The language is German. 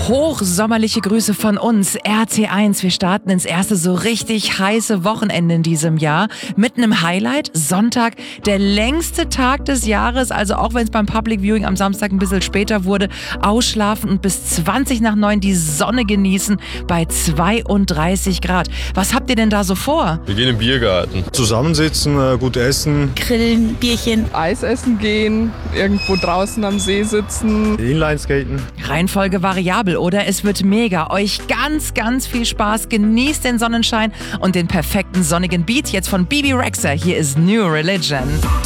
Hochsommerliche Grüße von uns, RT1. Wir starten ins erste so richtig heiße Wochenende in diesem Jahr mit einem Highlight. Sonntag, der längste Tag des Jahres, also auch wenn es beim Public Viewing am Samstag ein bisschen später wurde, ausschlafen und bis 20 nach 9 die Sonne genießen bei 32 Grad. Was habt ihr denn da so vor? Wir gehen im Biergarten. Zusammensitzen, gut essen. Grillen, Bierchen. Eis essen gehen, irgendwo draußen am See sitzen. Inlineskaten. Reihenfolge variabel, oder? Es wird mega. Euch ganz, ganz viel Spaß. Genießt den Sonnenschein und den perfekten sonnigen Beat jetzt von Bebe Rexha. Hier ist New Religion.